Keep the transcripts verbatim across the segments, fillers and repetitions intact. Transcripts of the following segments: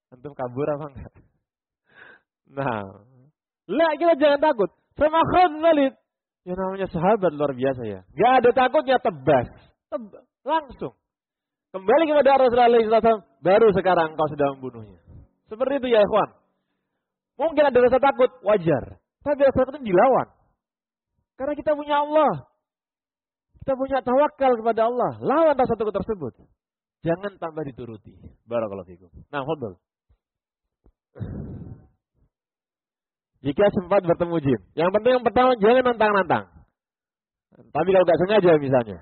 Antum kabur apa enggak? Nah, lah kita jangan takut. Sama Khalid bin Walid. Ya namanya sahabat luar biasa ya. Gak ada takutnya, tebas. Tebas. Langsung. Kembali kepada Rasulullah shallallahu alaihi wasallam. Baru sekarang kau sudah membunuhnya. Seperti itu ya ikhwan. Mungkin ada rasa takut, wajar. Tapi rasa takut itu dilawan. Karena kita punya Allah. Kita punya tawakal kepada Allah. Lawan rasa takut tersebut. Jangan tambah dituruti. Barakallahu fikum. Nah, fadhal. Jika sempat bertemu jin. Yang penting yang pertama jangan nantang-nantang. Tapi kalau tidak sengaja misalnya.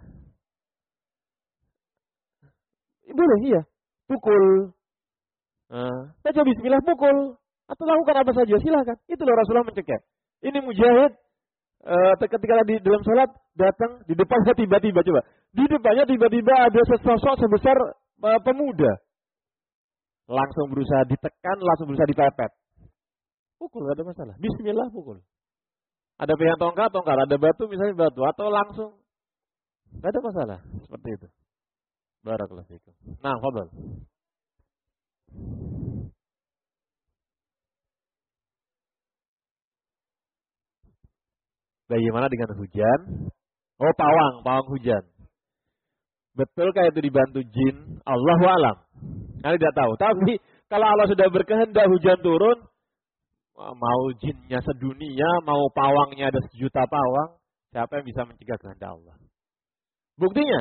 Boleh iya. Pukul. Nah, baca bismillah pukul. Atau lakukan apa saja silakan. Itulah Rasulullah mencegah. Ini mujahid. Uh, ketika di dalam sholat datang di depannya tiba-tiba coba. Di depannya tiba-tiba ada sesosok sebesar uh, pemuda. Langsung berusaha ditekan, langsung berusaha dipepet. Pukul, gak ada masalah. Bismillah pukul. Ada pegang tongkat, tongkat. Ada batu, misalnya batu. Atau langsung. Gak ada masalah. Seperti itu. Barakallahu fikum. Nah, fadhal. Bagaimana dengan hujan? Oh, pawang. Pawang hujan. Betulkah itu dibantu jin? Allahu a'lam. Kalian tidak tahu. Tapi, kalau Allah sudah berkehendak hujan turun, mau jinnya sedunia, mau pawangnya ada sejuta pawang, siapa yang bisa mencegah kehendak Allah? Buktinya,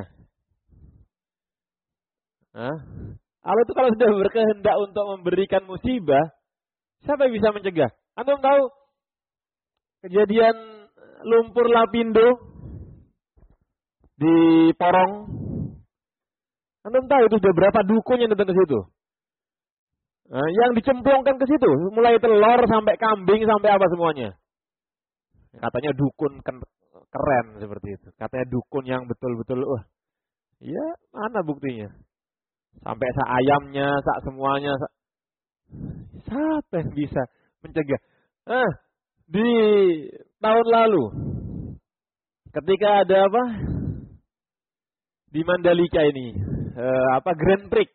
Hah? Allah itu kalau sudah berkehendak untuk memberikan musibah, siapa yang bisa mencegah? Antum tahu kejadian lumpur lapindo di Porong? Antum tahu itu sudah berapa dukun yang datang ke situ? Nah, yang dicemplungkan ke situ, mulai telur sampai kambing sampai apa semuanya. Katanya dukun keren seperti itu. Katanya dukun yang betul-betul, wah, iya mana buktinya? Sampai sak ayamnya, sak semuanya. Sak... Siapa yang bisa mencegah? Ah, di tahun lalu, ketika ada apa di Mandalika ini, eh, apa Grand Prix.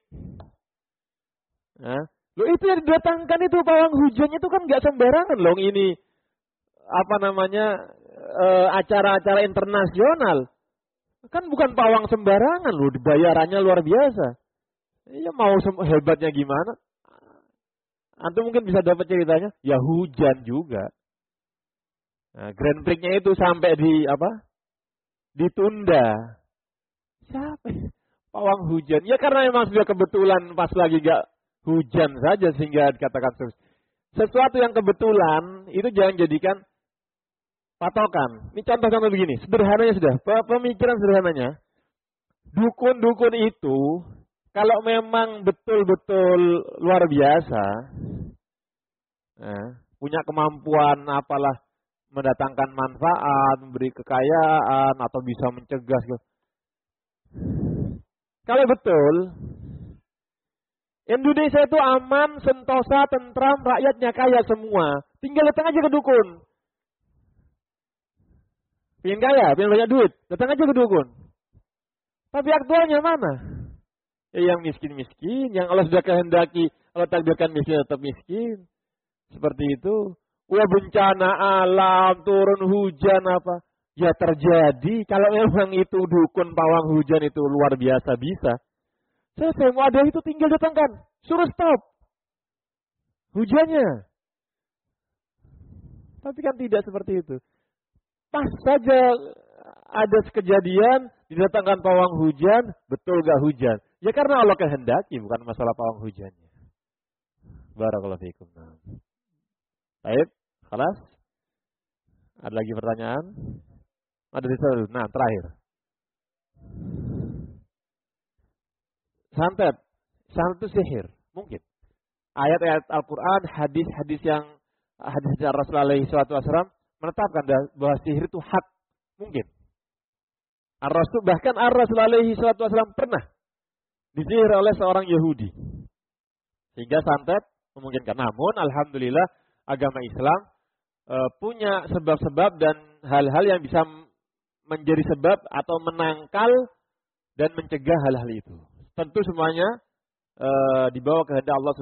Nah, loh itu yang didatangkan itu pawang hujannya itu kan nggak sembarangan loh ini apa namanya e, acara-acara internasional kan bukan pawang sembarangan loh, bayarannya luar biasa. Iya mau hebatnya gimana? Antum mungkin bisa dapat ceritanya. Ya hujan juga. Nah, Grand Prix-nya itu sampai di apa? Ditunda. Siapa? Pawang hujan. Ya karena memang sudah kebetulan pas lagi gak hujan saja sehingga dikatakan sesuatu yang kebetulan itu jangan jadikan patokan. Ini contoh-contoh begini, sederhananya sudah, pemikiran sederhananya. Dukun-dukun itu kalau memang betul-betul luar biasa, eh, punya kemampuan apalah mendatangkan manfaat, memberi kekayaan atau bisa mencegah. Kalau betul Indonesia itu aman, sentosa, tentram, rakyatnya kaya semua. Tinggal datang aja ke dukun. Pengen kaya, pengen banyak duit, datang aja ke dukun. Tapi aktualnya mana? Ya, yang miskin-miskin, yang Allah sudah kehendaki, Allah takdirkan miskin tetap miskin. Seperti itu. Wah bencana alam, turun hujan apa. Ya terjadi, kalau memang itu dukun pawang hujan itu luar biasa bisa. Selesai, mau ada itu tinggal datangkan. Suruh stop hujannya. Tapi kan tidak seperti itu. Pas saja ada kejadian, didatangkan pawang hujan, betul gak hujan? Ya karena Allah kehendaki, bukan masalah pawang hujannya. Barakallahu fiikum. Baik, kelas. Ada lagi pertanyaan? Ada di sana. Nah, terakhir. Santet. Santet itu sihir. Mungkin. Ayat-ayat Al-Quran, hadis-hadis yang hadis dari Rasulullah shallallahu alaihi wasallam menetapkan bahwa sihir itu hak. Mungkin. Ar-Rasul, bahkan Ar-Rasulullah shallallahu alaihi wasallam pernah disihir oleh seorang Yahudi. Sehingga santet memungkinkan. Namun, alhamdulillah, agama Islam e, punya sebab-sebab dan hal-hal yang bisa menjadi sebab atau menangkal dan mencegah hal-hal itu. Tentu semuanya e, dibawa kehendak Allah